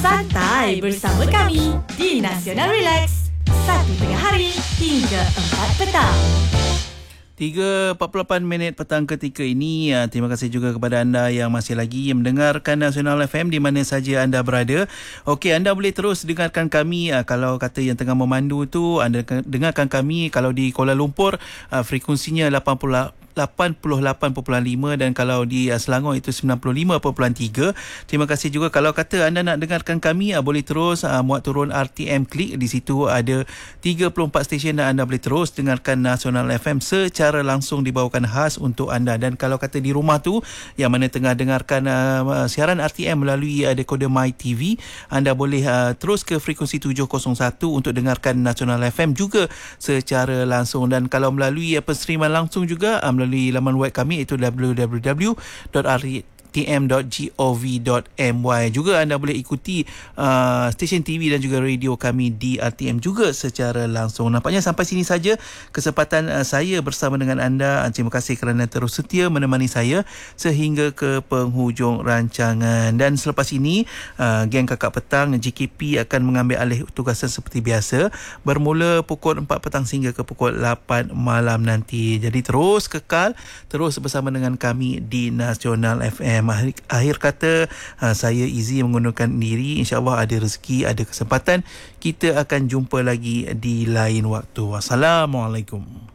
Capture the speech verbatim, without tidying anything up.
Santai bersama kami di Nasional Relax. Satu tengah hari hingga empat petang. tiga empat puluh lapan minit petang ketika ini. Terima kasih juga kepada anda yang masih lagi mendengarkan Nasional F M di mana saja anda berada. Okey, anda boleh terus dengarkan kami. Kalau kata yang tengah memandu tu, anda dengarkan kami. Kalau di Kuala Lumpur, frekuensinya lapan puluh lapan puluh lapan perpuluhan lima dan kalau di Selangor itu sembilan puluh lima perpuluhan tiga. Terima kasih juga kalau kata anda nak dengarkan kami, boleh terus muat turun R T M Klik. Di situ ada tiga puluh empat stesen dan anda boleh terus dengarkan Nasional F M secara langsung dibawakan khas untuk anda. Dan kalau kata di rumah tu yang mana tengah dengarkan uh, siaran R T M melalui uh, dekoder My T V, anda boleh uh, terus ke frekuensi tujuh kosong satu untuk dengarkan Nasional F M juga secara langsung. Dan kalau melalui uh, penstreaman langsung juga uh, melalui laman web kami iaitu w w w dot r t m dot gov dot m y. Juga anda boleh ikuti uh, stesen T V dan juga radio kami di R T M juga secara langsung. Nampaknya sampai sini saja kesempatan uh, saya bersama dengan anda. Terima kasih kerana terus setia menemani saya sehingga ke penghujung rancangan. Dan selepas ini uh, geng Kakak Petang G K P akan mengambil alih tugasan seperti biasa bermula pukul empat petang sehingga ke pukul lapan malam nanti. Jadi terus kekal, terus bersama dengan kami di Nasional F M. Akhir kata, saya Izzy mengundurkan diri. InsyaAllah ada rezeki, ada kesempatan, kita akan jumpa lagi di lain waktu. Wassalamualaikum.